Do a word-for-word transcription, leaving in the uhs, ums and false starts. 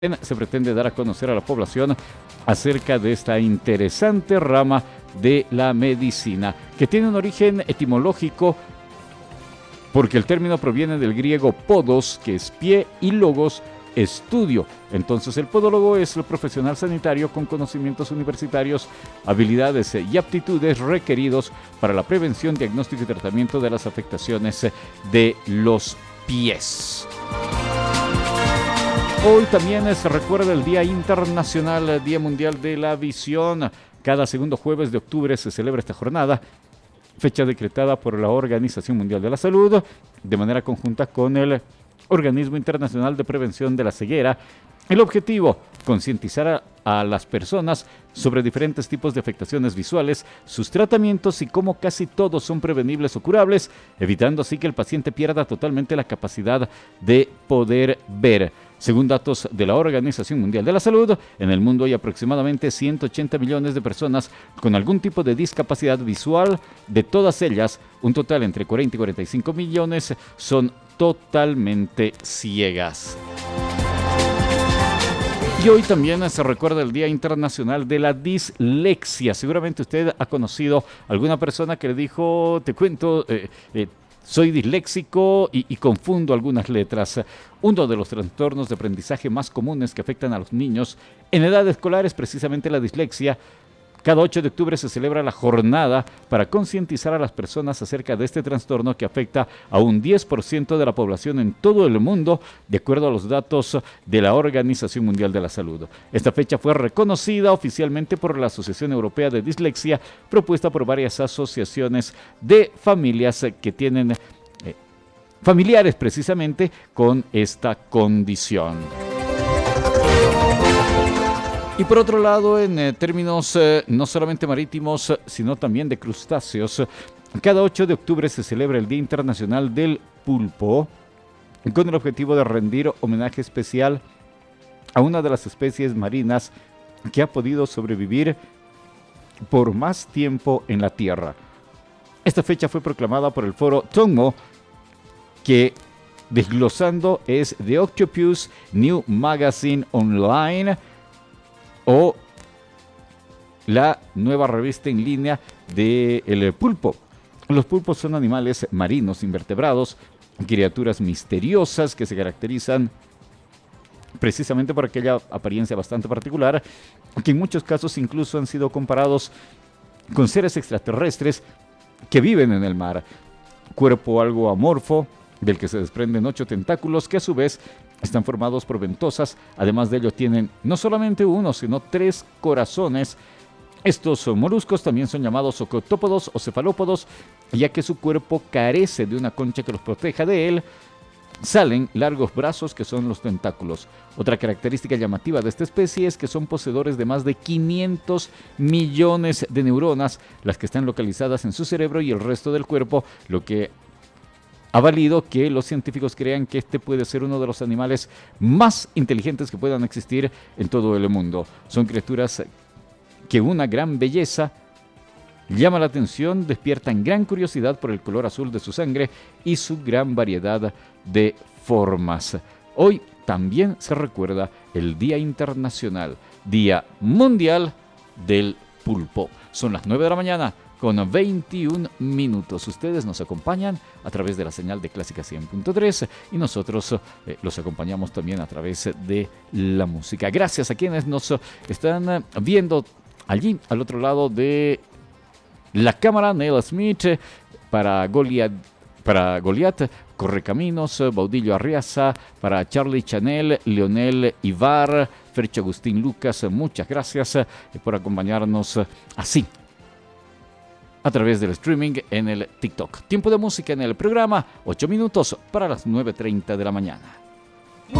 se pretende dar a conocer a la población acerca de esta interesante rama de la medicina, que tiene un origen etimológico porque el término proviene del griego podos, que es pie, y logos, estudio. Entonces el podólogo es el profesional sanitario con conocimientos universitarios, habilidades y aptitudes requeridos para la prevención, diagnóstico y tratamiento de las afectaciones de los pies. Hoy también se recuerda el Día Internacional, Día Mundial de la Visión. Cada segundo jueves de octubre se celebra esta jornada, fecha decretada por la Organización Mundial de la Salud, de manera conjunta con el Organismo Internacional de Prevención de la Ceguera. El objetivo, concientizar a, a las personas sobre diferentes tipos de afectaciones visuales, sus tratamientos y cómo casi todos son prevenibles o curables, evitando así que el paciente pierda totalmente la capacidad de poder ver. Según datos de la Organización Mundial de la Salud, en el mundo hay aproximadamente ciento ochenta millones de personas con algún tipo de discapacidad visual. De todas ellas, un total entre cuarenta y cuarenta y cinco millones son totalmente ciegas. Y hoy también se recuerda el Día Internacional de la Dislexia. Seguramente usted ha conocido a alguna persona que le dijo, te cuento, eh, eh, soy disléxico y, y confundo algunas letras. Uno de los trastornos de aprendizaje más comunes que afectan a los niños en edad escolar es precisamente la dislexia. Cada ocho de octubre se celebra la jornada para concientizar a las personas acerca de este trastorno que afecta a un diez por ciento de la población en todo el mundo, de acuerdo a los datos de la Organización Mundial de la Salud. Esta fecha fue reconocida oficialmente por la Asociación Europea de Dislexia, propuesta por varias asociaciones de familias que tienen eh, familiares precisamente con esta condición. Y por otro lado, en eh, términos eh, no solamente marítimos, sino también de crustáceos, cada ocho de octubre se celebra el Día Internacional del Pulpo, con el objetivo de rendir homenaje especial a una de las especies marinas que ha podido sobrevivir por más tiempo en la Tierra. Esta fecha fue proclamada por el foro Tongo, que desglosando es The Octopus New Magazine Online, o la nueva revista en línea del pulpo. Los pulpos son animales marinos invertebrados, criaturas misteriosas que se caracterizan precisamente por aquella apariencia bastante particular, que en muchos casos incluso han sido comparados con seres extraterrestres que viven en el mar. Cuerpo algo amorfo, del que se desprenden ocho tentáculos que a su vez están formados por ventosas. Además de ello tienen no solamente uno, sino tres corazones. Estos moluscos también son llamados ocotópodos o cefalópodos, ya que su cuerpo carece de una concha que los proteja de él. Salen largos brazos que son los tentáculos. Otra característica llamativa de esta especie es que son poseedores de más de quinientos millones de neuronas, las que están localizadas en su cerebro y el resto del cuerpo, lo que ha valido que los científicos crean que este puede ser uno de los animales más inteligentes que puedan existir en todo el mundo. Son criaturas que una gran belleza llama la atención, despiertan gran curiosidad por el color azul de su sangre y su gran variedad de formas. Hoy también se recuerda el Día Internacional, Día Mundial del Pulpo. Son las nueve de la mañana. Con veintiún minutos. Ustedes nos acompañan a través de la señal de Clásica cien punto tres y nosotros eh, los acompañamos también a través de la música. Gracias a quienes nos están viendo allí al otro lado de la cámara. Neil Smith para Goliath, para Goliath, Correcaminos, Baudillo Arriaza, para Charlie Chanel, Leonel Ibar, Fercho Agustín Lucas. Muchas gracias eh, por acompañarnos así a través del streaming en el TikTok. Tiempo de música en el programa, ocho minutos para las nueve treinta de la mañana.